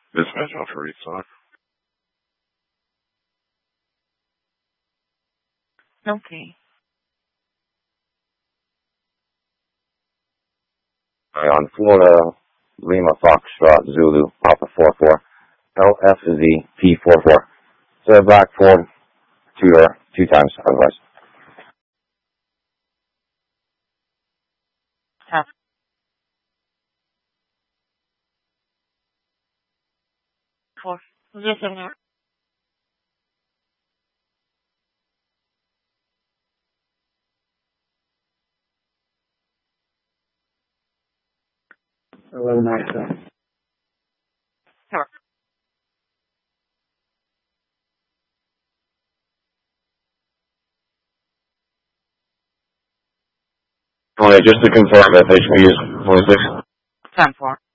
Dispatch Alpha Restock. Okay. On Florida, Lima Foxtrot Zulu Papa 44, LFZ P44. So black Ford, two times otherwise. Tough. Four. 070. Hello, nice. Sure. Just to confirm, FHP is 26. 10-4.